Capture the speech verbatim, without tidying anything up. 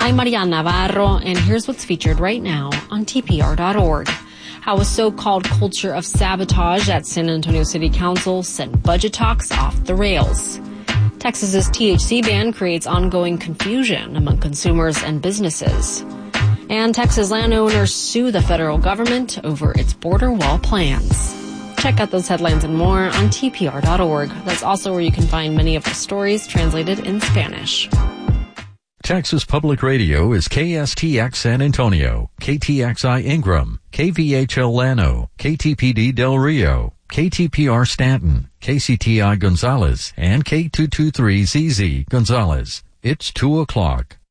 I'm Mariana Navarro, and here's what's featured right now on T P R dot org. How a so-called culture of sabotage at San Antonio City Council sent budget talks off the rails. Texas's T H C ban creates ongoing confusion among consumers and businesses. And Texas landowners sue the federal government over its border wall plans. Check out those headlines and more on T P R dot org. That's also where you can find many of the stories translated in Spanish. Texas Public Radio is K S T X San Antonio, K T X I Ingram, K V H L Llano, K T P D Del Rio, K T P R Stanton, K C T I Gonzales, and K two twenty-three Z Z Gonzales. It's two o'clock.